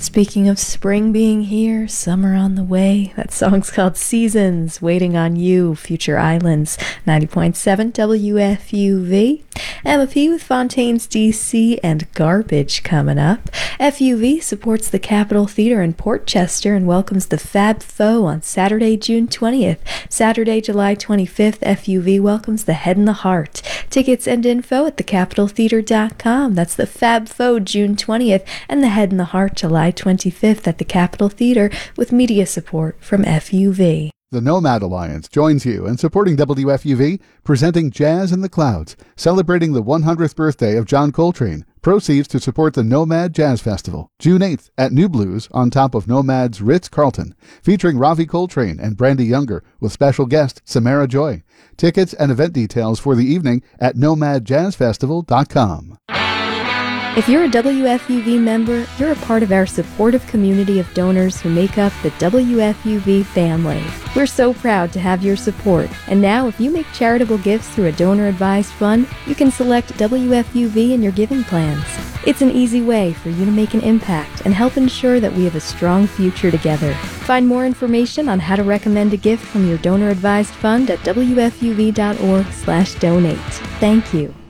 Speaking of spring being here, summer on the way, that song's called Seasons, Waiting on You, Future Islands, 90.7 WFUV. Emma P. with Fontaine's DC and Garbage coming up. FUV supports the Capitol Theater in Port Chester and welcomes the Fab Foe on Saturday, June 20th. Saturday, July 25th, FUV welcomes the Head and the Heart. Tickets and info at thecapitoltheater.com. That's the Fab Foe, June 20th, and the Head and the Heart, July 25th at the Capitol Theater with media support from FUV. The Nomad Alliance joins you in supporting WFUV, presenting Jazz in the Clouds, celebrating the 100th birthday of John Coltrane. Proceeds to support the Nomad Jazz Festival, June 8th at New Blues on top of Nomad's Ritz-Carlton, featuring Ravi Coltrane and Brandy Younger with special guest Samara Joy. Tickets and event details for the evening at nomadjazzfestival.com. If you're a WFUV member, you're a part of our supportive community of donors who make up the WFUV family. We're so proud to have your support. And now, if you make charitable gifts through a donor-advised fund, you can select WFUV in your giving plans. It's an easy way for you to make an impact and help ensure that we have a strong future together. Find more information on how to recommend a gift from your donor-advised fund at WFUV.org/donate. Thank you.